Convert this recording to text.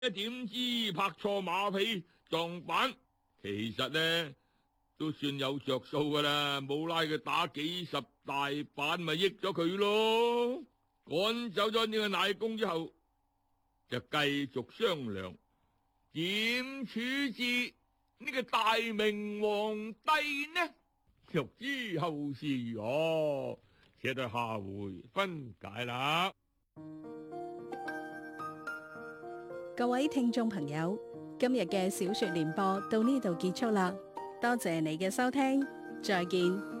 一點知拍錯馬屁撞板，其實呢都算有着數噶啦，冇拉佢打幾十大板咪益咗佢咯。趕走咗呢個奶公之後，就繼續商量點處置呢個大明皇帝呢？欲知後事如何，且待下回分解啦。 各位聽眾朋友，今日嘅小說聯播到呢度結束啦，多謝你嘅收聽，再見。